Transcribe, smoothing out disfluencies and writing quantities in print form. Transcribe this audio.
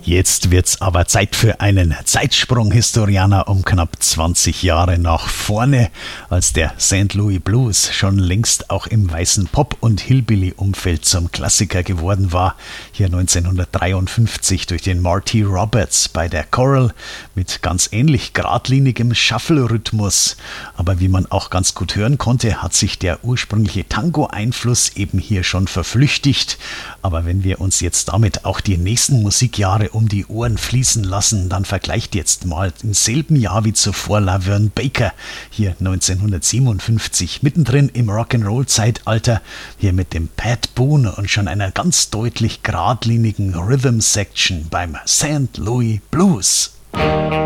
Jetzt wird's aber Zeit für einen Zeitsprung, Historianer, um knapp 20 Jahre nach vorne, als der St. Louis Blues schon längst auch im weißen Pop- und Hillbilly-Umfeld zum Klassiker geworden war. Hier 1953 durch den Marty Roberts bei der Coral mit ganz ähnlich geradlinigem Shuffle-Rhythmus. Aber wie man auch ganz gut hören konnte, hat sich der ursprüngliche Tango-Einfluss eben hier schon verflüchtigt. Aber wenn wir uns jetzt damit auch die nächsten Musikjahre um die Ohren fließen lassen, dann vergleicht jetzt mal im selben Jahr wie zuvor Laverne Baker, hier 1957, mittendrin im Rock'n'Roll-Zeitalter, hier mit dem Pat Boone und schon einer ganz deutlich geradlinigen Rhythm-Section beim St. Louis Blues.